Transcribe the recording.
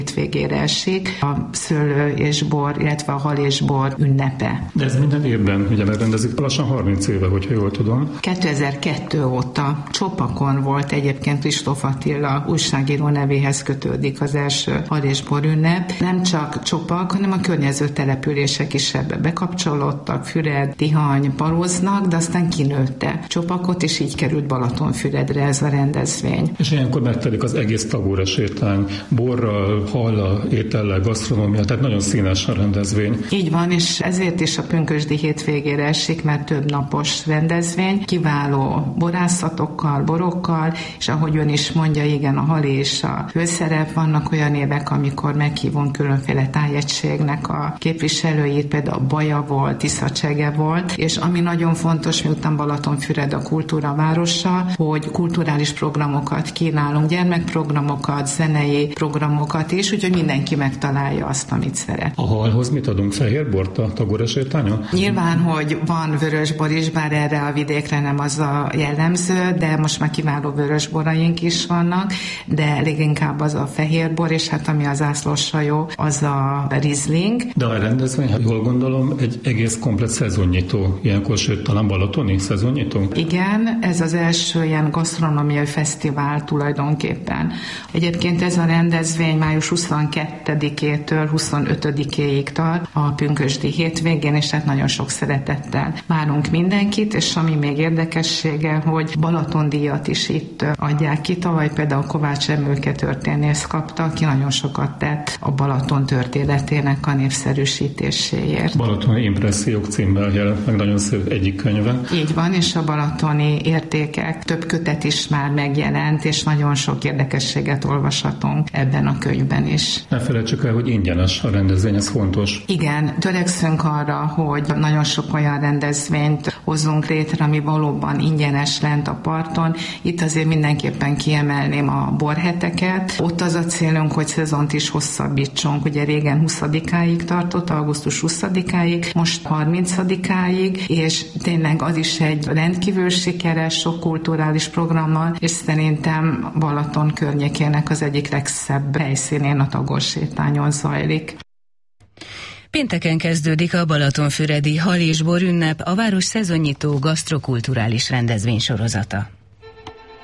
hétvégére esik, a szőlő és bor, illetve a hal és bor ünnepe. De ez minden évben ugye megrendezik, lassan 30 éve, hogyha jól tudom. 2002 óta Csopakon volt egyébként Kristóf Attila újságíró nevéhez kötődik az első hal és bor ünnep. Nem csak Csopak, hanem a környező települések is ebbe bekapcsolódtak, Füred, Tihany, Baloznak, de aztán kinőtte Csopakot, és így került Balatonfüredre ez a rendezvény. És ilyenkor megtelik az egész Tagore sétány, borral, hallal, étellel, gasztronómia, tehát nagyon színes a rendezvény. Így van, és ezért is a pünkösdi hétvégére esik, mert több napos rendezvény, kiváló borászatokkal, borokkal, és ahogy ön is mondja, igen, a hal és a főszerep, vannak olyan évek, amikor meghívunk különféle tájegységnek a képviselőit, például Baja volt, Tiszacsege volt, és ami nagyon fontos, miután Balatonfüred a kultúra városa, hogy kulturális programokat kínálunk, gyermekprogramokat, zenei programokat is, úgyhogy mindenki megtalálja azt, amit szeret. A halhoz mit adunk, fehérbort a Tagore sétányon? Nyilván, hogy van vörösbor is, bár erre a vidékre nem az a jellemző, de most már kiváló vörösboraink is vannak, de leginkább az a fehérbor, és hát ami az ászlósajó, az a Riesling. De a rendezvény, ha jól gondolom, egy egész komplet szezonnyitó, ilyenkor, sőt, talán balatoni szezonnyitó? Igen, ez az első ilyen gasztronómiai fesztivál tulajdonképpen. Egyébként ez a rendezvény május 22-től 25-éig tart a pünkösdi hétvégén, és hát nagyon sok szeretettel várunk mindenkit, és ami még érdekessége, hogy Balatondíjat is itt adják ki. Tavaly például Kovács Emőke történész kapta, aki nagyon sokat tett a Balaton történetének a népszerűsítéséért. Balatoni impressziók címmel jelent meg nagyon szép egyik könyve. Így van, és a balatoni értékek több kötet is már megjelent, és nagyon sok érdekességet olvashatunk ebben a könyvben is. Ne felejtsük el, hogy ingyenes a rendezvény, ez fontos. Igen, törekszünk arra, hogy nagyon sok olyan rendezvényt hozzunk létre, ami valóban ingyenes lent a parton. Itt azért mindenképpen kiemelném a borheteket. Ott az a célunk, hogy szezont is hosszabbítsunk. Ugye régen 20-áig tartott, augusztus 20-áig, most 30-áig, és tényleg az is egy rendkívül sikeres, sok kulturális programmal, és szerintem Balaton környékének az egyik legszebb helyszínén a Tagore-sétányon zajlik. Pénteken kezdődik a Balatonfüredi hal és bor ünnep, a város szezonnyitó gasztrokulturális rendezvény sorozata.